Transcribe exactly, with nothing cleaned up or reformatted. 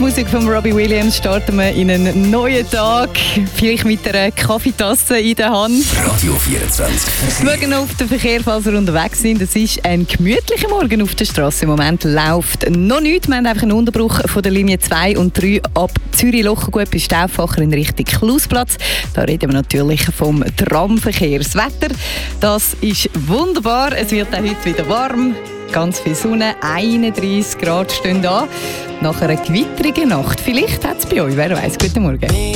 Musik von Robbie Williams starten wir in einen neuen Tag. Vielleicht mit einer Kaffeetasse in der Hand. Radio vierundzwanzig. Schauen auf den Verkehr, falls wir unterwegs sind. Es ist ein gemütlicher Morgen auf der Straße. Im Moment läuft noch nichts. Wir haben einfach einen Unterbruch von der Linie zwei und drei ab Zürich-Lochergut bis Stauffacher in Richtung Klausplatz. Da reden wir natürlich vom Tramverkehr. Das Wetter, das ist wunderbar. Es wird auch heute wieder warm. Ganz viel Sonne, einunddreissig Grad stehen da. Nach einer gewitterigen Nacht. Vielleicht hat es bei euch, wer weiß. Guten Morgen.